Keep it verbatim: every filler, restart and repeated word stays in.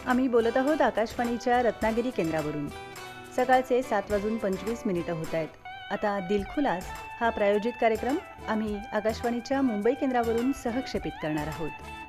आम्ही बोलत आहोत आकाशवाणीच्या रत्नागिरी केंद्रावरून. सकाळचे सात वाजून पंचवीस मिनिटं होत आहेत. आता दिलखुलास हा प्रायोजित कार्यक्रम आम्ही आकाशवाणीच्या मुंबई केंद्रावरून सहक्षेपित करणार आहोत.